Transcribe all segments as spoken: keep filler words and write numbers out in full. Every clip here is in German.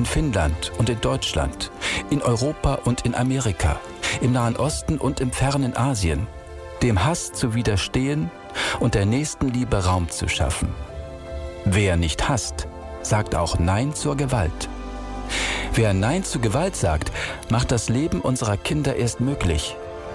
in Finnland und in Deutschland, in Europa und in Amerika, im Nahen Osten und im fernen Asien, dem Hass zu widerstehen und der Nächstenliebe Raum zu schaffen. Wer nicht hasst, sagt auch Nein zur Gewalt. Wer Nein zu Gewalt sagt, macht das Leben unserer Kinder erst möglich.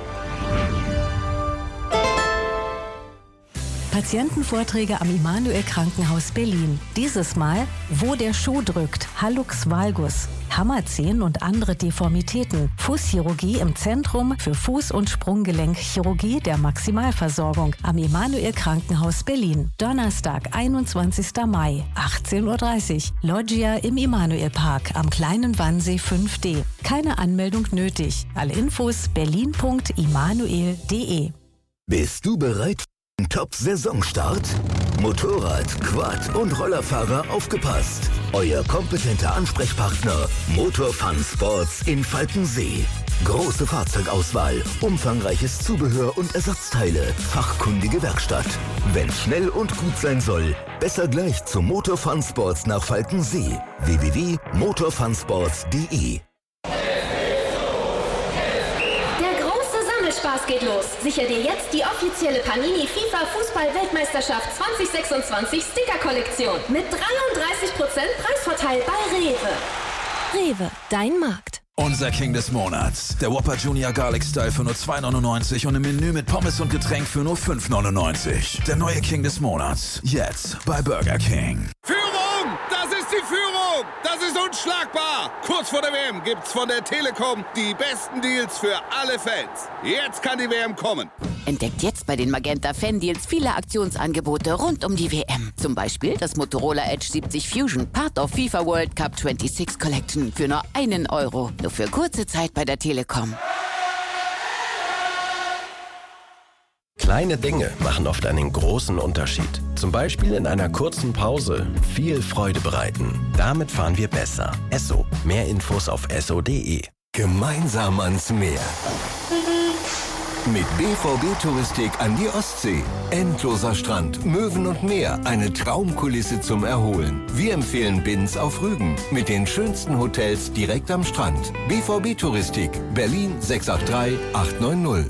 Patientenvorträge am Immanuel Krankenhaus Berlin. Dieses Mal, wo der Schuh drückt, Hallux valgus, Hammerzehen und andere Deformitäten, Fußchirurgie im Zentrum für Fuß- und Sprunggelenkchirurgie der Maximalversorgung am Immanuel Krankenhaus Berlin. Donnerstag, einundzwanzigster Mai, achtzehn Uhr dreißig, Loggia im Immanuel Park am Kleinen Wannsee fünf D. Keine Anmeldung nötig. Alle Infos berlin punkt immanuel punkt de. Bist du bereit? Top-Saisonstart? Motorrad, Quad und Rollerfahrer aufgepasst. Euer kompetenter Ansprechpartner Motor Fun Sports in Falkensee. Große Fahrzeugauswahl, umfangreiches Zubehör und Ersatzteile, fachkundige Werkstatt. Wenn's schnell und gut sein soll, besser gleich zu Motor Fun Sports nach Falkensee. w w w punkt motor fun sports punkt de. Spaß geht los. Sicher dir jetzt die offizielle Panini FIFA Fußball-Weltmeisterschaft zwanzig sechsundzwanzig Sticker-Kollektion mit dreiunddreißig Prozent Preisvorteil bei Rewe. Rewe, dein Markt. Unser King des Monats. Der Whopper Junior Garlic Style für nur zwei neunundneunzig und im Menü mit Pommes und Getränk für nur fünf neunundneunzig. Der neue King des Monats. Jetzt bei Burger King. Führung! Das ist die Führung! Das ist unschlagbar! Kurz vor der W M gibt's von der Telekom die besten Deals für alle Fans. Jetzt kann die W M kommen. Entdeckt jetzt bei den Magenta Fan Deals viele Aktionsangebote rund um die W M. Zum Beispiel das Motorola Edge siebzig Fusion, Part of FIFA World Cup sechsundzwanzig Collection für nur einen Euro. Nur für kurze Zeit bei der Telekom. Kleine Dinge machen oft einen großen Unterschied. Zum Beispiel in einer kurzen Pause viel Freude bereiten. Damit fahren wir besser. Esso. Mehr Infos auf esso punkt de. Gemeinsam ans Meer. Mit B V B Touristik an die Ostsee. Endloser Strand, Möwen und Meer. Eine Traumkulisse zum Erholen. Wir empfehlen Binz auf Rügen. Mit den schönsten Hotels direkt am Strand. B V B Touristik. Berlin sechs acht drei acht neun null.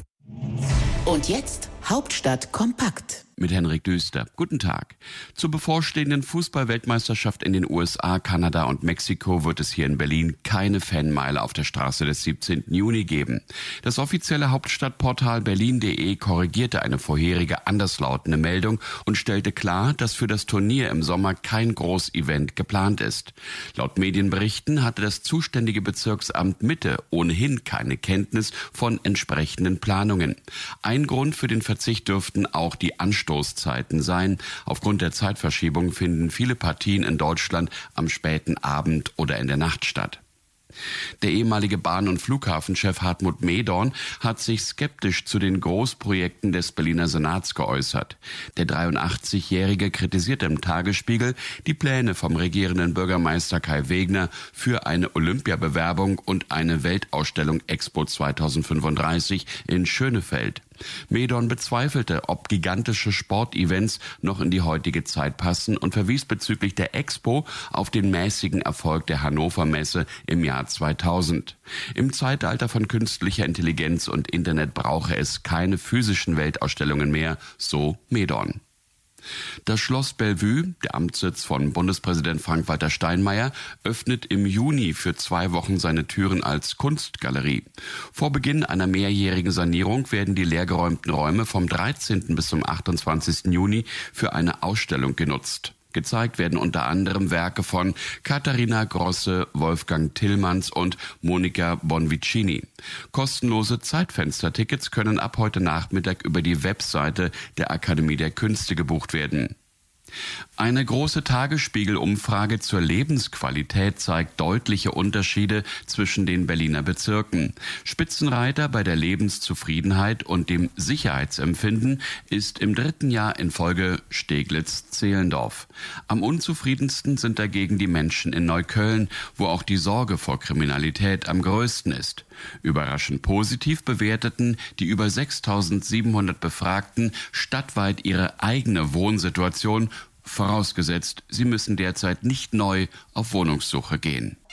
Und jetzt Hauptstadt kompakt. Mit Henrik Düster. Guten Tag. Zur bevorstehenden Fußball-Weltmeisterschaft in den U S A, Kanada und Mexiko wird es hier in Berlin keine Fanmeile auf der Straße des siebzehnten Juni geben. Das offizielle Hauptstadtportal berlin punkt de korrigierte eine vorherige anderslautende Meldung und stellte klar, dass für das Turnier im Sommer kein Großevent geplant ist. Laut Medienberichten hatte das zuständige Bezirksamt Mitte ohnehin keine Kenntnis von entsprechenden Planungen. Ein Grund für den Verzicht dürften auch die Anstoßzeiten sein. Aufgrund der Zeitverschiebung finden viele Partien in Deutschland am späten Abend oder in der Nacht statt. Der ehemalige Bahn- und Flughafenchef Hartmut Medorn hat sich skeptisch zu den Großprojekten des Berliner Senats geäußert. Der dreiundachtzigjährige kritisierte im Tagesspiegel die Pläne vom regierenden Bürgermeister Kai Wegner für eine Olympiabewerbung und eine Weltausstellung Expo zweitausendfünfunddreißig in Schönefeld. Medorn bezweifelte, ob gigantische Sportevents noch in die heutige Zeit passen und verwies bezüglich der Expo auf den mäßigen Erfolg der Hannover Messe im Jahr zweitausend. Im Zeitalter von künstlicher Intelligenz und Internet brauche es keine physischen Weltausstellungen mehr, so Medorn. Das Schloss Bellevue, der Amtssitz von Bundespräsident Frank-Walter Steinmeier, öffnet im Juni für zwei Wochen seine Türen als Kunstgalerie. Vor Beginn einer mehrjährigen Sanierung werden die leergeräumten Räume vom dreizehnten bis zum achtundzwanzigsten Juni für eine Ausstellung genutzt. Gezeigt werden unter anderem Werke von Katharina Grosse, Wolfgang Tillmanns und Monica Bonvicini. Kostenlose Zeitfenstertickets können ab heute Nachmittag über die Webseite der Akademie der Künste gebucht werden. Eine große Tagesspiegel-Umfrage zur Lebensqualität zeigt deutliche Unterschiede zwischen den Berliner Bezirken. Spitzenreiter bei der Lebenszufriedenheit und dem Sicherheitsempfinden ist im dritten Jahr in Folge Steglitz-Zehlendorf. Am unzufriedensten sind dagegen die Menschen in Neukölln, wo auch die Sorge vor Kriminalität am größten ist. Überraschend positiv bewerteten die über sechstausendsiebenhundert Befragten stadtweit ihre eigene Wohnsituation, vorausgesetzt, sie müssen derzeit nicht neu auf Wohnungssuche gehen.